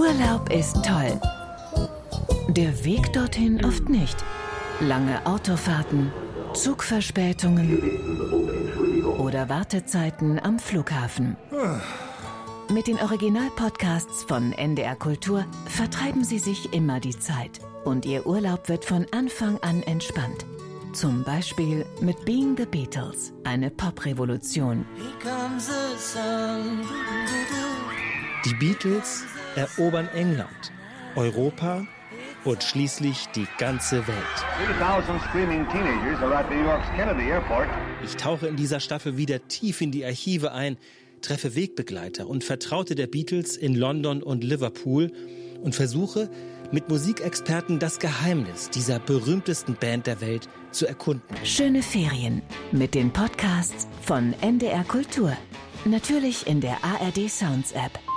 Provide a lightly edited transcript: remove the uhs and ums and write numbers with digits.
Urlaub ist toll. Der Weg dorthin oft nicht. Lange Autofahrten, Zugverspätungen oder Wartezeiten am Flughafen. Mit den Original-Podcasts von NDR Kultur vertreiben Sie sich immer die Zeit. Und Ihr Urlaub wird von Anfang an entspannt. Zum Beispiel mit Being the Beatles, eine Pop-Revolution. Die Beatles erobern England, Europa und schließlich die ganze Welt. 3,000 screaming teenagers are at New York's Kennedy Airport. Ich tauche in dieser Staffel wieder tief in die Archive ein, treffe Wegbegleiter und Vertraute der Beatles in London und Liverpool und versuche, mit Musikexperten das Geheimnis dieser berühmtesten Band der Welt zu erkunden. Schöne Ferien mit den Podcasts von NDR Kultur. Natürlich in der ARD Sounds App.